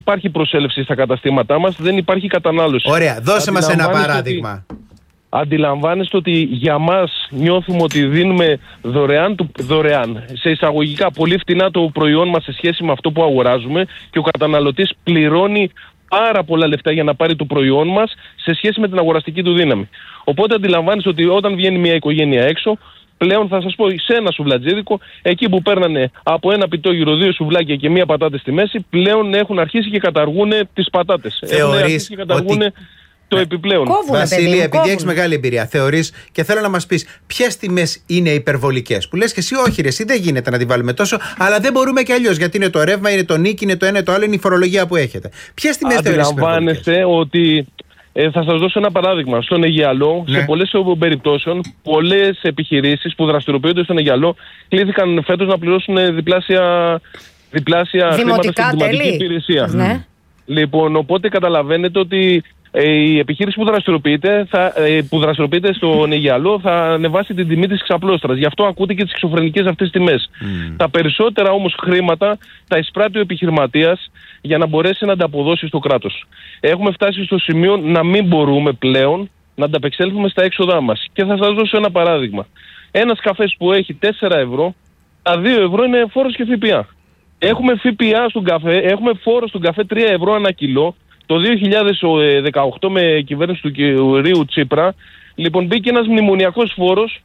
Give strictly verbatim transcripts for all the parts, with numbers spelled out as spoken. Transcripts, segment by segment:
υπάρχει προσέλευση στα καταστήματά μας, δεν υπάρχει κατανάλωση. Ωραία, δώσε μας ένα παράδειγμα. Ότι, αντιλαμβάνεστε ότι για μας νιώθουμε ότι δίνουμε δωρεάν, δωρεάν, σε εισαγωγικά πολύ φτηνά το προϊόν μας σε σχέση με αυτό που αγοράζουμε και ο καταναλωτής πληρώνει πάρα πολλά λεφτά για να πάρει το προϊόν μας σε σχέση με την αγοραστική του δύναμη. Οπότε αντιλαμβάνεστε ότι όταν βγαίνει μια οικογένεια έξω, πλέον θα σας πω σε ένα σουβλατζίδικο, εκεί που παίρνανε από ένα πιτόγυρο δύο σουβλάκια και μία πατάτα στη μέση, πλέον έχουν αρχίσει και καταργούν τις πατάτες. Έχουν αρχίσει και καταργούν ότι... το επιπλέον. Κόβουνε, Βασίλη, παιδί, επειδή έχεις μεγάλη εμπειρία, θεωρείς και θέλω να μας πεις ποιες τιμές είναι υπερβολικές. Που λες και εσύ, όχι, ρε, εσύ δεν γίνεται να τη βάλουμε τόσο, αλλά δεν μπορούμε και αλλιώς. Γιατί είναι το ρεύμα, είναι το νίκη, είναι το ένα, το άλλο, είναι η φορολογία που έχετε. Ποιες τιμές θεωρείς υπερβολικές? Αντιλαμβάνεστε ότι. Ε, θα σας δώσω ένα παράδειγμα. Στον Αιγιαλό, ναι. σε πολλές περιπτώσεων, πολλές επιχειρήσεις που δραστηριοποιούνται στον Αιγιαλό κλήθηκαν φέτος να πληρώσουν διπλάσια, διπλάσια χρήματα στην δημοτική υπηρεσία. Ναι. Λοιπόν, οπότε καταλαβαίνετε ότι ε, η επιχείρηση που δραστηριοποιείται, θα, ε, που δραστηριοποιείται στον Αιγιαλό θα ανεβάσει την τιμή της ξαπλώστρας. Γι' αυτό ακούτε και τις εξωφρενικές αυτές τιμές. Mm. Τα περισσότερα όμως χρήματα τα εισπράττει ο επιχειρηματίας για να μπορέσει να ανταποδώσει στο κράτος. Έχουμε φτάσει στο σημείο να μην μπορούμε πλέον να ανταπεξέλθουμε στα έξοδά μας. Και θα σας δώσω ένα παράδειγμα. Ένας καφές που έχει τέσσερα ευρώ, τα δύο ευρώ είναι φόρος και ΦΠΑ. Έχουμε ΦΠΑ στον καφέ, έχουμε φόρο στον καφέ τρία ευρώ ανά κιλό. Το δύο χιλιάδες δεκαοκτώ με κυβέρνηση του κυρίου Τσίπρα, λοιπόν, μπήκε ένας μνημονιακός φόρος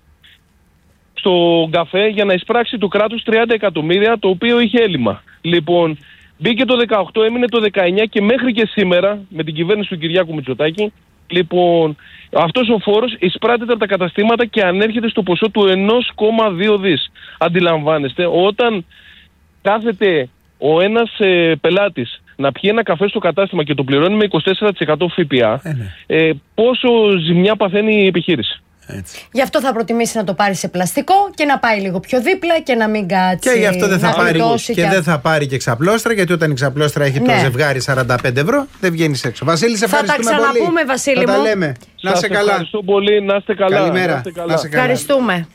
στο καφέ για να εισπράξει το κράτος τριάντα εκατομμύρια, το οποίο είχε έλλειμμα. Λοιπόν, μπήκε το δεκαοκτώ, έμεινε το δεκαεννιά και μέχρι και σήμερα με την κυβέρνηση του Κυριάκου Μητσοτάκη, λοιπόν, αυτός ο φόρος εισπράττεται από τα καταστήματα και ανέρχεται στο ποσό του ένα κόμμα δύο δις. Αντιλαμβάνεστε, όταν κάθεται ο ένας ε, πελάτης να πιει ένα καφέ στο κατάστημα και το πληρώνει με είκοσι τέσσερα τοις εκατό ΦΠΑ, ε, ναι. ε, πόσο ζημιά παθαίνει η επιχείρηση. Έτσι. Γι' αυτό θα προτιμήσει να το πάρει σε πλαστικό και να πάει λίγο πιο δίπλα και να μην κάτσει. Και γι' αυτό δεν θα, πάρει, και και δεν θα πάρει και ξαπλώστρα, γιατί όταν η ξαπλώστρα έχει ναι. το ζευγάρι σαράντα πέντε ευρώ, δεν βγαίνει έξω. Βασίλη, σε ευχαριστούμε πολύ. Θα τα ξαναπούμε, Βασίλη μου. Θα τα λέμε. Να είστε καλά. Ευχαριστώ πολύ, να είστε καλά. Καλημέρα. Να είστε καλά. Να είστε καλά. Ευχαριστούμε.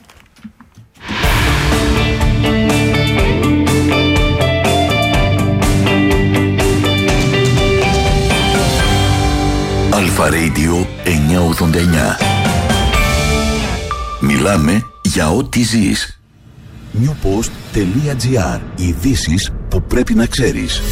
Αλφα Radio εννιακόσια ογδόντα εννιά. Μιλάμε για ό,τι ζεις. newpost.gr. Ειδήσεις που πρέπει να ξέρεις.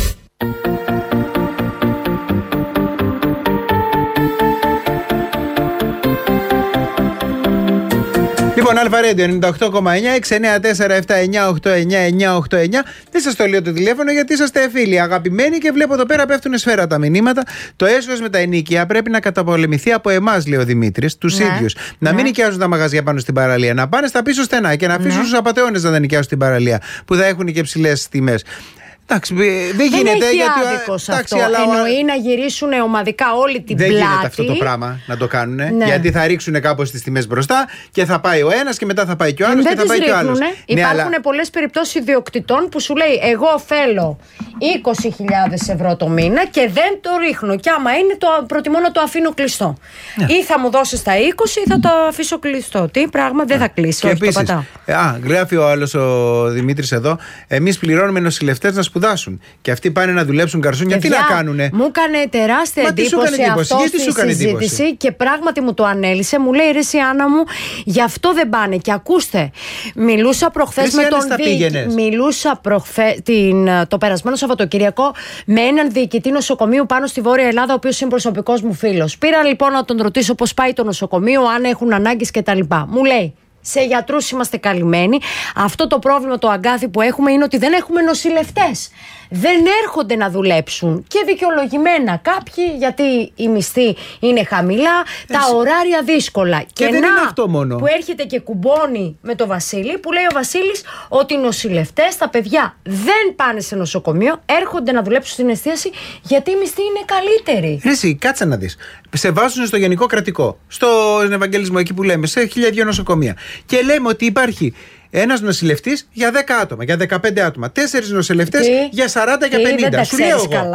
Λοιπόν, Αλφα Radio ενενήντα οκτώ κόμμα εννιά, έξι εννιά τέσσερα επτά εννιά οκτώ εννιά εννιά οκτώ εννιά. Δεν σας το λέω το τηλέφωνο γιατί είσαστε φίλοι, αγαπημένοι και βλέπω εδώ πέρα πέφτουν σφαίρα τα μηνύματα. Το έσοδο με τα ενοίκια πρέπει να καταπολεμηθεί από εμάς, λέει ο Δημήτρης, τους ναι. ίδιους. Να ναι. μην νοικιάζουν τα μαγαζιά πάνω στην παραλία, να πάνε στα πίσω στενά και να αφήσουν ναι. στους απατεώνες να τα νοικιάσουν στην παραλία, που θα έχουν και ψηλές τιμές. Εντάξει, δεν γίνεται. Δεν έχει γιατί άδικος αυτό. Αλλά... Εννοεί να γυρίσουν ομαδικά όλη την δεν πλάτη. Δεν γίνεται αυτό το πράγμα να το κάνουν. Ναι. Γιατί θα ρίξουν κάπως τις τιμές μπροστά και θα πάει ο ένας και μετά θα πάει και ο άλλος και θα πάει και ο άλλος. Υπάρχουν ναι, αλλά... πολλές περιπτώσεις ιδιοκτητών που σου λέει: εγώ θέλω είκοσι χιλιάδες ευρώ το μήνα και δεν το ρίχνω. Και άμα είναι, το προτιμώ να το αφήνω κλειστό. Ναι. Ή θα μου δώσεις τα είκοσι ή θα το αφήσω κλειστό. Τι πράγμα, δεν θα κλείσει. Όχι, επίσης, το πατάω. Α, γράφει ο άλλος ο Δημήτρης εδώ: εμείς πληρώνουμε νοσηλευτές να σπουδάσουν. Και αυτοί πάνε να δουλέψουν γκαρσόνια. Τι να κάνουνε. Μου έκανε τεράστια Μα εντύπωση αυτό στη συζήτηση εντύπωση? Και πράγματι μου το ανέλησε. Μου λέει: ρε εσύ Άννα μου, γι' αυτό δεν πάνε. Και ακούστε, μιλούσα προχθές με τον διοικητή. Μιλούσα προχθέ, την, το περασμένο Σαββατοκύριακο με έναν διοικητή νοσοκομείου πάνω στη Βόρεια Ελλάδα, ο οποίος είναι προσωπικός μου φίλος. Πήρα λοιπόν να τον ρωτήσω πώς πάει το νοσοκομείο, αν έχουν ανάγκες κτλ. Μου λέει: σε γιατρούς είμαστε καλυμμένοι. Αυτό το πρόβλημα, το αγκάθι που έχουμε, είναι ότι δεν έχουμε νοσηλευτές. Δεν έρχονται να δουλέψουν και δικαιολογημένα κάποιοι, γιατί οι μισθοί είναι χαμηλά, Εσύ. τα ωράρια δύσκολα. Και, και δεν να, είναι αυτό μόνο. Που έρχεται και κουμπώνει με το Βασίλη, που λέει ο Βασίλης ότι οι νοσηλευτές, τα παιδιά δεν πάνε σε νοσοκομείο, έρχονται να δουλέψουν στην εστίαση γιατί οι μισθοί είναι καλύτεροι. Εσύ, κάτσε να δεις. Σε βάζουν στο γενικό κρατικό, στον Ευαγγελισμό, εκεί που λέμε, σε χίλια δύο νοσοκομεία. Και λέμε ότι υπάρχει ένας νοσηλευτής για δέκα άτομα, για δεκαπέντε άτομα. Τέσσερις νοσηλευτές για σαράντα και πενήντα. Δεν τα Σου λέω εγώ. Καλά.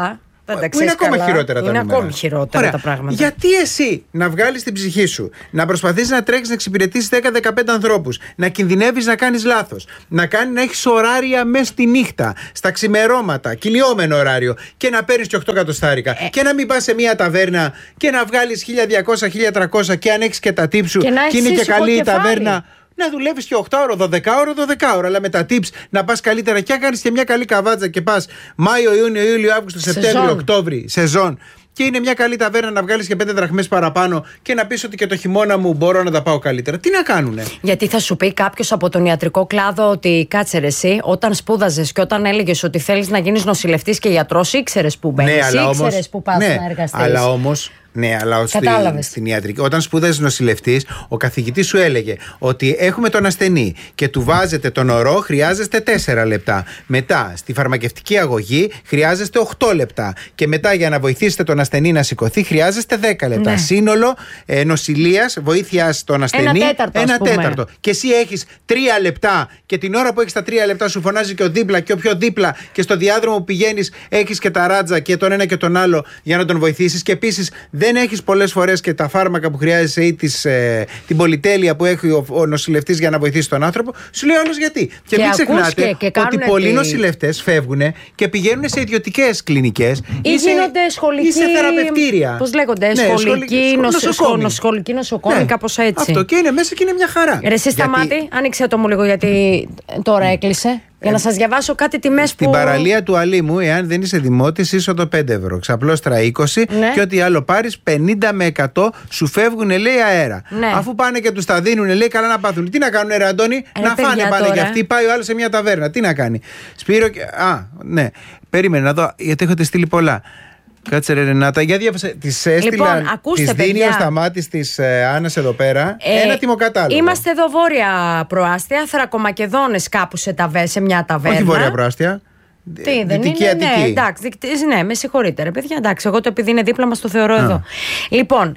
Που είναι ακόμα καλά. χειρότερα τα είναι νούμερα. ακόμη χειρότερα Ωραία. τα πράγματα. Γιατί εσύ να βγάλεις την ψυχή σου, να προσπαθείς να τρέξεις να εξυπηρετήσεις δέκα με δεκαπέντε ανθρώπους, να κινδυνεύεις να κάνεις λάθος, να, κάνει, να έχεις ωράρια μέσα στη νύχτα, στα ξημερώματα, κυλιόμενο ωράριο και να παίρνεις και οκτώ εκατοστάρικα ε. και να μην πας σε μια ταβέρνα και να βγάλεις χίλια διακόσια με χίλια τριακόσια και αν έχεις και τα τύψου και, και είναι και καλή η ταβέρνα. Να δουλεύεις και οκτώ ώρο, δώδεκα ώρο, δώδεκα ώρο. Αλλά με τα tips να πας καλύτερα και να κάνεις και μια καλή καβάτσα και πας Μάιο, Ιούνιο, Ιούλιο, Αύγουστο, Σεπτέμβριο, Οκτώβρη, σεζόν. Και είναι μια καλή ταβέρνα να βγάλεις και πέντε δραχμές παραπάνω και να πεις ότι και το χειμώνα μου μπορώ να τα πάω καλύτερα. Τι να κάνουνε. Γιατί θα σου πει κάποιος από τον ιατρικό κλάδο ότι κάτσε ρε εσύ, όταν σπούδαζες και όταν έλεγες ότι θέλεις να γίνεις νοσηλευτής και γιατρός, ήξερες που μπαίνεις, ναι, ήξερες που πας ναι, να εργαστείς. Αλλά όμως. Ναι, αλλά στην, στην ιατρική, όταν σπούδαζες νοσηλευτής, ο καθηγητής σου έλεγε ότι έχουμε τον ασθενή και του βάζετε τον ορό, χρειάζεστε τέσσερα λεπτά. Μετά, στη φαρμακευτική αγωγή, χρειάζεστε οκτώ λεπτά. Και μετά, για να βοηθήσετε τον ασθενή να σηκωθεί, χρειάζεστε δέκα λεπτά. Ναι. Σύνολο ε, νοσηλείας, βοήθειας στον ασθενή. Ένα τέταρτο. Ένα τέταρτο. Και εσύ έχεις τρία λεπτά και την ώρα που έχεις τα τρία λεπτά σου φωνάζει και ο δίπλα και ο πιο δίπλα και στο διάδρομο που πηγαίνεις έχεις και τα ράτζα και τον ένα και τον άλλο για να τον βοηθήσεις. Και επίσης δεν έχεις πολλές φορές και τα φάρμακα που χρειάζεσαι ή τις, ε, την πολυτέλεια που έχει ο, ο νοσηλευτής για να βοηθήσει τον άνθρωπο. Σου λέει όλος γιατί. Και, και μην ξεχνάτε και, και ότι πολλοί τη... νοσηλευτές φεύγουν και πηγαίνουν σε ιδιωτικές κλινικές ή, ή γίνονται σχολικοί. Ή σε θεραπευτήρια. Πώς λέγονται, ναι, σχολικοί νοσοκόμοι. νοσοκόμοι, ναι, κάπως έτσι. Αυτό και είναι μέσα και είναι μια χαρά. Ρε εσύ Σταμάτη, άνοιξε το μου λίγο γιατί τώρα έκλεισε. Για να σας διαβάσω κάτι τιμές Στην που... παραλία του Αλήμου, εάν δεν είσαι δημότης, είσοδο πέντε ευρώ. Ξαπλώστρα είκοσι, ναι, και ό,τι άλλο πάρεις πενήντα με εκατό σου φεύγουν, λέει, αέρα. Ναι. Αφού πάνε και τους τα δίνουν, λέει, καλά να πάθουν. Τι να κάνουν, ρε Αντώνη, ε, να φάνε πάνε κι αυτοί. Πάει ο άλλος σε μια ταβέρνα. Τι να κάνει. Σπύρο και... Α, ναι. Περίμενε να δω, γιατί έχω στείλει πολλά. Κάτσε ρε Ρενάτα, για διάβασα. Τις έστειλα, λοιπόν, τις δίνει ο Σταμάτης της ε, Άννας εδώ πέρα. Ε, ένα τιμοκατάλογο. Είμαστε εδώ βόρεια προάστια, Θρακομακεδόνες κάπου σε, ταβέ, σε μια ταβέρνα. Όχι βόρεια προάστια. Τι, δεν είναι, Αττική. Ναι, εντάξει, ναι, με συγχωρείτε ρε παιδιά, εντάξει, εγώ το επειδή είναι δίπλα μας το θεωρώ Α. εδώ. Λοιπόν,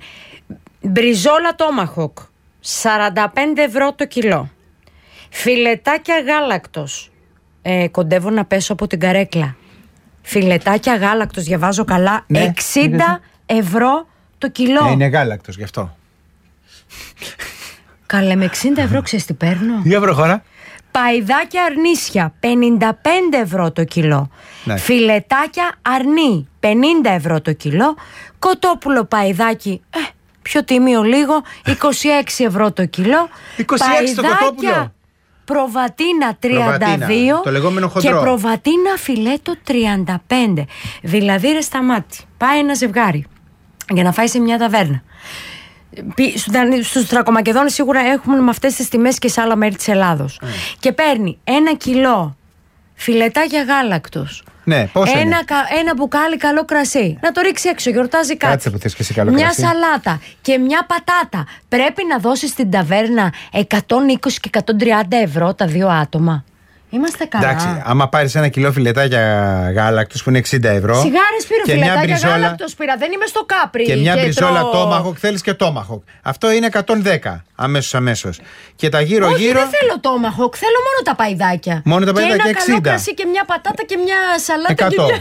μπριζόλα τόμαχοκ, σαράντα πέντε ευρώ το κιλό. Φιλετάκια γάλακτος, ε, κοντεύω να πέσω από την καρέκλα. Φιλετάκια γάλακτος, διαβάζω καλά, ναι, εξήντα ευρώ το κιλό. Ναι, είναι γάλακτος, γι' αυτό. Καλέ, με εξήντα ευρώ ξέρεις τι παίρνω. Για προχώρα. Παϊδάκια αρνίσια, πενήντα πέντε ευρώ το κιλό. Ναι. Φιλετάκια αρνί, πενήντα ευρώ το κιλό. Κοτόπουλο παϊδάκι, ε, πιο τιμίο λίγο, είκοσι έξι ευρώ το κιλό. είκοσι έξι το κοτόπουλο. Προβατίνα τριάντα δύο το λεγόμενο χοντρό. Και προβατίνα φιλέτο τριάντα πέντε. Δηλαδή ρε Σταμάτη, πάει ένα ζευγάρι για να φάει σε μια ταβέρνα. Στους Θρακομακεδόνες σίγουρα έχουμε με αυτές τις τιμές και σε άλλα μέρη της Ελλάδος. Mm. Και παίρνει ένα κιλό φιλετάκια γάλακτος. Ναι, ένα, είναι? ένα μπουκάλι καλό κρασί. Να το ρίξει έξω, γιορτάζει κάτι. Κάτσε που θες και εσύ καλό μια κρασί. σαλάτα και μια πατάτα. Πρέπει να δώσεις στην ταβέρνα εκατόν είκοσι και εκατόν τριάντα ευρώ τα δύο άτομα. Είμαστε καλά. Εντάξει, άμα πάρεις ένα κιλό φιλετάκια γάλακτος που είναι εξήντα ευρώ. Σιγάρες πήρε φιλετάκια μπριζόλα... γάλακτος πήρα. Δεν είμαι στο Κάπρι. Και μια και μπριζόλα τρώω... τόμαχοκ, θέλεις και τόμαχοκ. Αυτό είναι εκατόν δέκα αμέσως αμέσως. Και τα γύρω Όχι, γύρω. Δεν θέλω τόμαχοκ, θέλω μόνο τα παϊδάκια. Μόνο τα παϊδάκια και ένα εξήντα. Καλό κρασί και μια πατάτα και μια σαλάτα. εκατό. Και μια...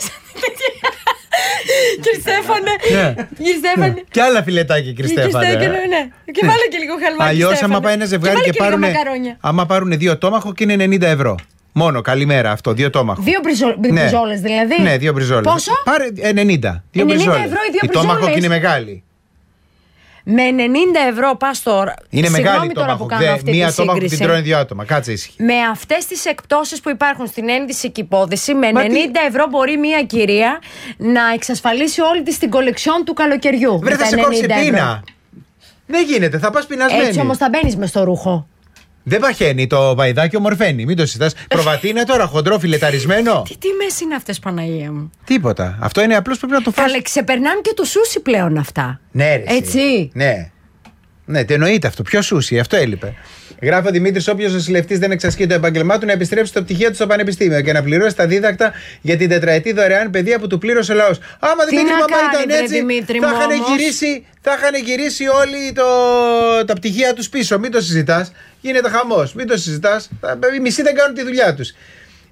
Κύριε Στέφανε, κύριε Στέφανε. Και άλλα φιλετάκια, κύριε Στέφανε. Και βάλε και λίγο χαλμάκι. Αλλιώς, άμα πάει ένα ζευγάρι και πάρουν. Άμα πάρουν δύο τόμαχο και είναι ενενήντα ευρώ. Μόνο, καλημέρα αυτό, δύο τόμαχο. Δύο μπριζόλες δηλαδή. Ναι, δύο μπριζόλες. Πόσο? Πάρε ενενήντα. Δύο ενενήντα ευρώ οι δύο μπριζόλες. Η τόμαχο είναι μεγάλη. Με ενενήντα ευρώ πας τώρα. Είναι μεγάλη τώρα τόμαχο. Μία τόμαχο την τρώνε δύο άτομα. Κάτσε ήσυχη. Με αυτές τις εκπτώσεις που υπάρχουν στην ένδυση και υπόδηση, με ενενήντα ευρώ μπορεί μία κυρία να εξασφαλίσει όλη της την κολεξιόν του καλοκαιριού. Βρε, θα σε κόψει πείνα. Δεν γίνεται, θα πας πεινασμένη. Έτσι όμως θα μπαίνεις μες στο ρούχο. Δεν παχαίνει το παϊδάκι, ομορφαίνει. Μην το συζητάς. Προβατίνα τώρα, χοντρό, φιλεταρισμένο. Τι τιμές είναι αυτές, Παναγία μου. Τίποτα. Αυτό είναι απλώς πρέπει να το φας. Καλέ, ξεπερνάνε και το σούσι πλέον αυτά. Ναι, ρε, έτσι. Ναι. Ναι, τι εννοείται αυτό. Ποιο σούσι, αυτό έλειπε. Γράφει ο Δημήτρης: όποιος νοσηλευτής δεν εξασκεί το επάγγελμά του, να επιστρέψει το πτυχίο του στο πανεπιστήμιο και να πληρώσει τα δίδακτα για την τετραετή δωρεάν παιδεία που του πλήρωσε ο λαός. Άμα Δημήτρη, άμα ήταν έτσι, Δημήτρη, θα είχαν γυρίσει, θα είχαν γυρίσει όλοι το, τα πτυχία τους πίσω. Μην το συζητάς. Γίνεται χαμός. Μην το συζητάς. Οι μισοί δεν κάνουν τη δουλειά τους.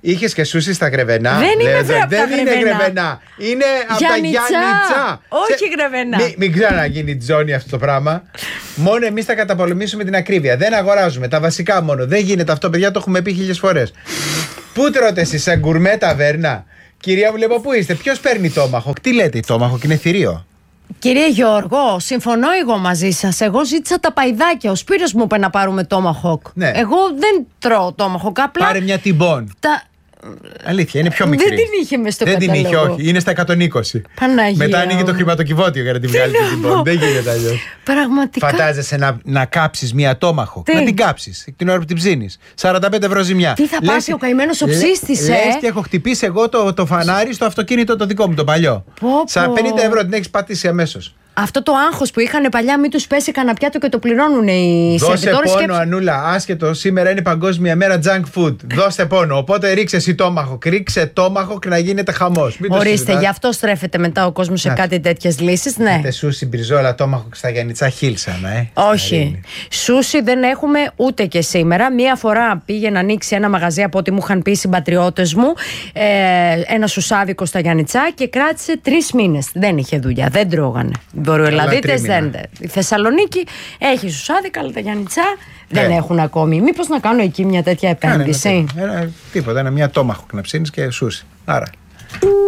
Είχες και σούσι στα Γρεβενά. Δεν είναι βρε, δεν είναι Γρεβενά. Είναι από τα Γιάννητσά. Όχι Γρεβενά. Μην, μην ξαναγίνει τζόνι αυτό το πράγμα. Μόνο εμείς θα καταπολεμήσουμε την ακρίβεια. Δεν αγοράζουμε τα βασικά μόνο. Δεν γίνεται αυτό, παιδιά, το έχουμε πει χίλιες φορές. Πού τρώτε εσείς, σε γκουρμέ ταβέρνα? Κυρία μου, λέω, πού είστε? Ποιος παίρνει τόμαχοκ? Τι λέτε, τόμαχοκ είναι θηρίο? Κύριε Γιώργο, συμφωνώ εγώ μαζί σας. Εγώ ζήτησα τα παϊδάκια. Ο Σπύρος μου είπε να πάρουμε τόμαχοκ. Ναι. Εγώ δεν τρώω τόμαχοκ. Απλά. Πάρε μια τυμπών. Τα... Αλήθεια, είναι πιο μικρή. Δεν την είχε μες στο δεν κατάλογο. Δεν την είχε, όχι. Είναι στα εκατόν είκοσι. Παναγία. Μετά ανοίγει το χρηματοκιβώτιο για να την βγάλει την τυμπών. Δεν γίνεται αλλιώς. Πραγματικά. Φαντάζεσαι να, να κάψεις μια τόμαχοκ? Να την κάψεις την ώρα που την ψήνεις. σαράντα πέντε ευρώ ζημιά. Τι θα πάθει ο καημένος ο ψήστης, ε? Λες και έχω χτυπήσει εγώ το, το φανάρι στο αυτοκίνητο το δικό μου, το παλιό. Σαν πενήντα ευρώ την έχεις πατήσει αμέσως. Αυτό το άγχος που είχαν παλιά, μην τους πέσει κανένα πιάτο και το πληρώνουν οι σερβιτόρες. Δώσε πόνο, σκέψη... Ανούλα. Άσχετο, σήμερα είναι Παγκόσμια Μέρα Junk Food. Δώστε πόνο. Οπότε ρίξε εσύ τόμαχοκ. Ρίξε τόμαχοκ να γίνεται χαμός. Ορίστε, γι' αυτό στρέφεται μετά ο κόσμος σε κάτι τέτοιες λύσεις. Ναι. Είτε σούσι, μπριζόλα, τόμαχοκ στα Γιάννητσά χίλσανα, ε. Όχι. Σούσι δεν έχουμε ούτε και σήμερα. Μία φορά πήγε να ανοίξει ένα μαγαζί από ό,τι μου είχαν πει οι συμπατριώτες μου. Ε, ένα σουσάδικο στα Γιάννητσά και κράτησε τρεις μήνες. Δεν είχε δουλειά. Δεν τρώγανε. Βορειοελλαδίτες δεν. Η Θεσσαλονίκη έχει σουσάδικα, αλλά τα Γιάννητσά ναι. δεν έχουν ακόμη. Μήπως να κάνω εκεί μια τέτοια επένδυση? Ναι, ναι, ναι, ναι. Τίποτα, ένα μια τόμαχοκ να ψήνεις και σούσι. Άρα.